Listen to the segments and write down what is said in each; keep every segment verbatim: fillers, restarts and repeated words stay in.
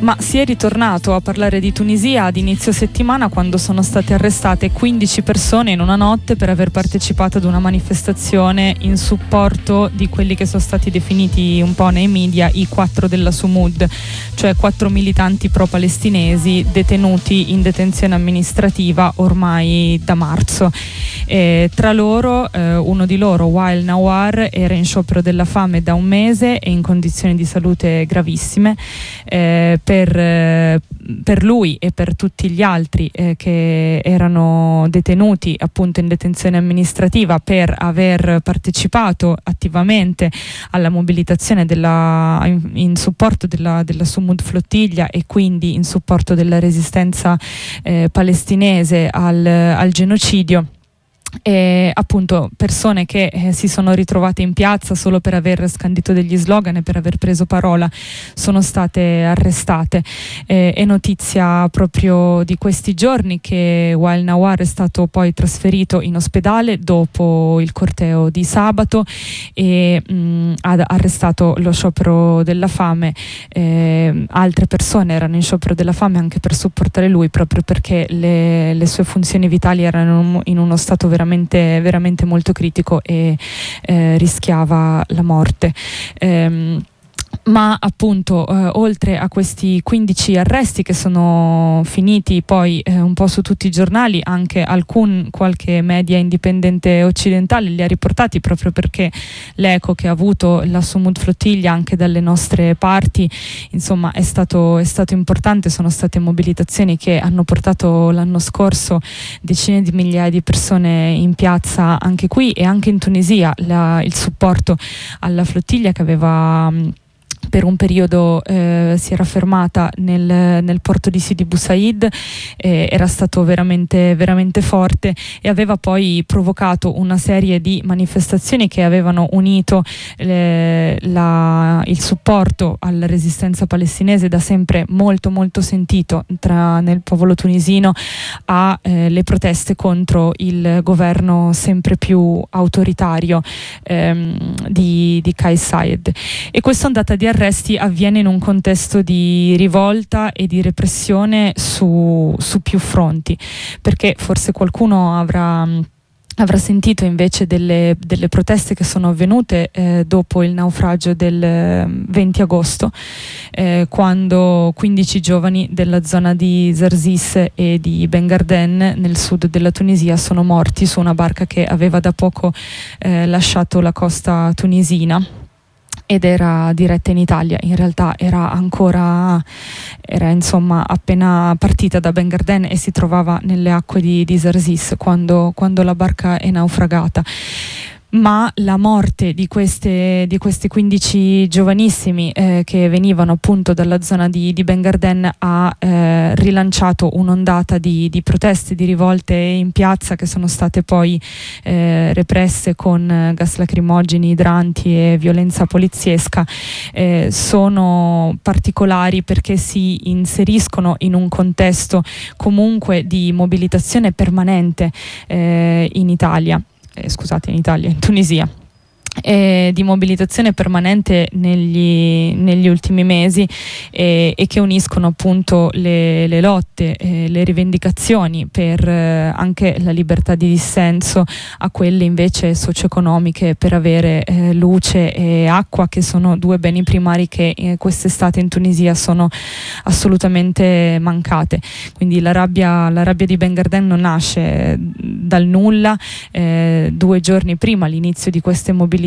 ma si è ritornato a parlare di Tunisia ad inizio settimana, quando sono state arrestate quindici persone in una notte per aver partecipato ad una manifestazione in supporto di quelli che sono stati definiti un po' nei media i quattro della Sumud, cioè quattro militanti pro-palestinesi detenuti in detenzione amministrativa ormai da marzo. E tra loro, eh, uno di loro, Wael Nawar, era in sciopero della fame da un mese e in condizioni di salute gravissime. Eh, per, eh, per lui e per tutti gli altri eh, che erano detenuti appunto in detenzione amministrativa per aver partecipato attivamente alla mobilitazione della, in, in supporto della, della Sumud Flottiglia e quindi in supporto della resistenza eh, palestinese al, al genocidio. E appunto persone che eh, si sono ritrovate in piazza solo per aver scandito degli slogan e per aver preso parola sono state arrestate. Eh, è notizia proprio di questi giorni che Wael Nawar è stato poi trasferito in ospedale dopo il corteo di sabato e mh, ha arrestato lo sciopero della fame. Eh, altre persone erano in sciopero della fame anche per supportare lui, proprio perché le, le sue funzioni vitali erano in uno stato veramente Veramente, veramente molto critico e eh, rischiava la morte. Ehm, ma appunto eh, oltre a questi quindici arresti che sono finiti poi eh, un po' su tutti i giornali, anche alcun qualche media indipendente occidentale li ha riportati, proprio perché l'eco che ha avuto la Sumud Flottiglia anche dalle nostre parti insomma è stato, è stato importante. Sono state mobilitazioni che hanno portato l'anno scorso decine di migliaia di persone in piazza anche qui e anche in Tunisia. La, il supporto alla flottiglia che aveva per un periodo eh, si era fermata nel, nel porto di Sidi Bou Said, eh, era stato veramente, veramente forte e aveva poi provocato una serie di manifestazioni che avevano unito eh, la, il supporto alla resistenza palestinese, da sempre molto molto sentito tra, nel popolo tunisino, a eh, le proteste contro il governo sempre più autoritario ehm, di, di Kais Saied. E questa ondata di arresti avviene in un contesto di rivolta e di repressione su, su più fronti, perché forse qualcuno avrà avrà sentito invece delle, delle proteste che sono avvenute eh, dopo il naufragio del venti agosto, eh, quando quindici giovani della zona di Zarzis e di Ben Garden nel sud della Tunisia sono morti su una barca che aveva da poco eh, lasciato la costa tunisina ed era diretta in Italia. In realtà era ancora era insomma appena partita da Ben Garden e si trovava nelle acque di, di Zarzis quando, quando la barca è naufragata. Ma la morte di queste di questi quindici giovanissimi eh, che venivano appunto dalla zona di, di Ben Garden ha eh, rilanciato un'ondata di, di proteste, di rivolte in piazza, che sono state poi eh, represse con gas lacrimogeni, idranti e violenza poliziesca. Eh, sono particolari perché si inseriscono in un contesto comunque di mobilitazione permanente eh, in Italia. Eh, scusate, in Italia, in Tunisia, e di mobilitazione permanente negli, negli ultimi mesi e, e che uniscono appunto le, le lotte, eh, le rivendicazioni per eh, anche la libertà di dissenso a quelle invece socio-economiche per avere eh, luce e acqua, che sono due beni primari che eh, quest'estate in Tunisia sono assolutamente mancate. Quindi la rabbia, la rabbia di Ben Garden non nasce dal nulla. Eh, due giorni prima l'inizio di queste mobilitazioni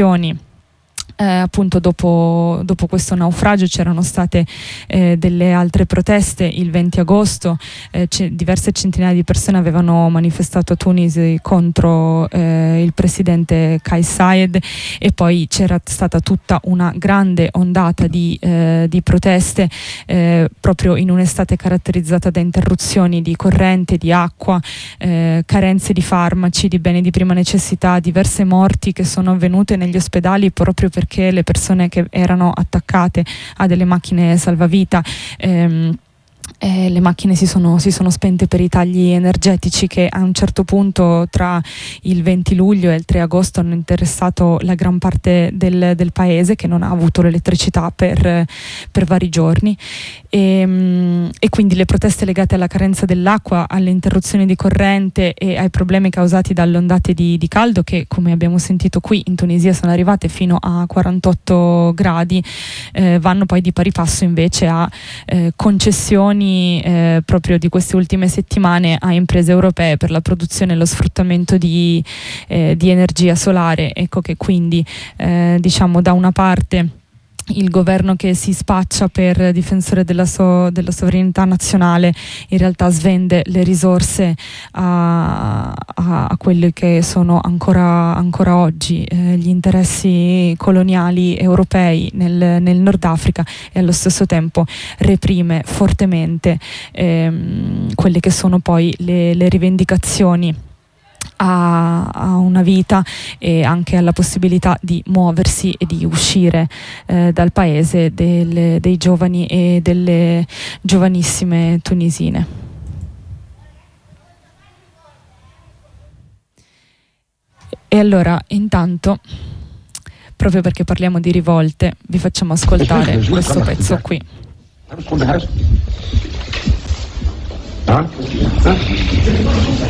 Eh, appunto dopo, dopo questo naufragio c'erano state eh, delle altre proteste. Il venti agosto eh, c- diverse centinaia di persone avevano manifestato a Tunisi contro eh, il presidente Kais Saied, e poi c'era stata tutta una grande ondata di, eh, di proteste eh, proprio in un'estate caratterizzata da interruzioni di corrente, di acqua, eh, carenze di farmaci, di beni di prima necessità, diverse morti che sono avvenute negli ospedali proprio perché le persone che erano attaccate a delle macchine salvavita ehm, Eh, le macchine si sono, si sono spente per i tagli energetici che a un certo punto tra il venti luglio e il tre agosto hanno interessato la gran parte del, del paese, che non ha avuto l'elettricità per, per vari giorni, e, e quindi le proteste legate alla carenza dell'acqua, alle interruzioni di corrente e ai problemi causati dalle ondate di, di caldo che, come abbiamo sentito qui in Tunisia, sono arrivate fino a quarantotto gradi, eh, vanno poi di pari passo invece a eh, concessioni Eh, proprio di queste ultime settimane a imprese europee per la produzione e lo sfruttamento di, eh, di energia solare. Ecco che quindi eh, diciamo da una parte il governo che si spaccia per difensore della, so, della sovranità nazionale in realtà svende le risorse a, a, a quelli che sono ancora, ancora oggi eh, gli interessi coloniali europei nel, nel Nord Africa, e allo stesso tempo reprime fortemente ehm, quelle che sono poi le, le rivendicazioni A, a una vita e anche alla possibilità di muoversi e di uscire eh, dal paese delle, dei giovani e delle giovanissime tunisine. E allora, intanto, proprio perché parliamo di rivolte, vi facciamo ascoltare questo pezzo qui.